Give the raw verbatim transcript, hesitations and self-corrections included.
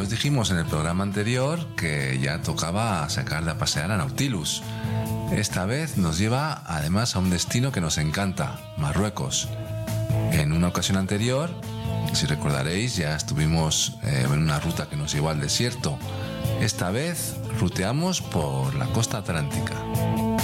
ya os dijimos en el programa anterior que ya tocaba sacar de a pasear a Nautilus. Esta vez nos lleva además a un destino que nos encanta, Marruecos. En una ocasión anterior, si recordaréis, ya estuvimos eh, en una ruta que nos llevó al desierto. Esta vez ruteamos por la costa atlántica.